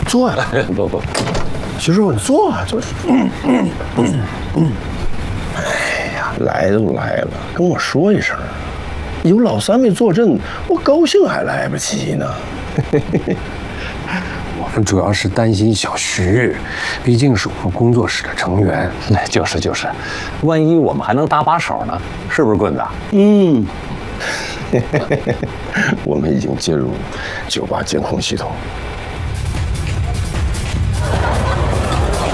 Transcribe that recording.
坐呀。 不， 徐师傅，你坐啊，坐。哎呀，来都来了，跟我说一声，有老三位坐镇，我高兴还来不及呢。 我们主要是担心小徐，毕竟是我们工作室的成员。 就是，万一我们还能搭把手呢？是不是棍子？ 嗯，我们已经接入酒吧监控系统，